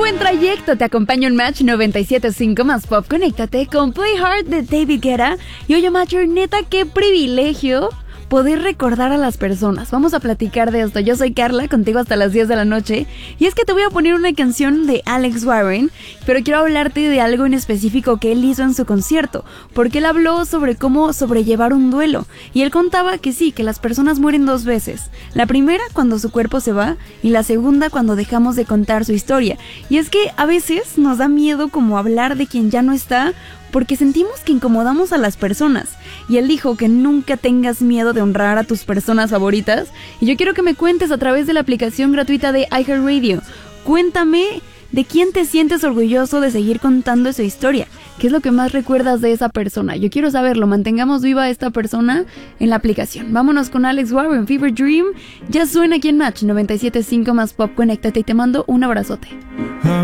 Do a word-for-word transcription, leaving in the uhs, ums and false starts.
buen trayecto, te acompaño en Match noventa y siete punto cinco más Pop. Conéctate con Play Hard de David Guetta. Y oye, Matcher, neta, qué privilegio poder recordar a las personas. Vamos a platicar de esto. Yo soy Carla, contigo hasta las diez de la noche. Y es que te voy a poner una canción de Alex Warren, pero quiero hablarte de algo en específico que él hizo en su concierto, porque él habló sobre cómo sobrellevar un duelo. Y él contaba que sí, que las personas mueren dos veces. La primera cuando su cuerpo se va, y la segunda cuando dejamos de contar su historia. Y es que a veces nos da miedo como hablar de quien ya no está, porque sentimos que incomodamos a las personas. Y él dijo que nunca tengas miedo de honrar a tus personas favoritas. Y yo quiero que me cuentes a través de la aplicación gratuita de iHeartRadio. Cuéntame de quién te sientes orgulloso de seguir contando esa historia. ¿Qué es lo que más recuerdas de esa persona? Yo quiero saberlo. Mantengamos viva a esta persona en la aplicación. Vámonos con Alex Warren, Fever Dream. Ya suena aquí en Match noventa y siete punto cinco más Pop. Conéctate y te mando un abrazote.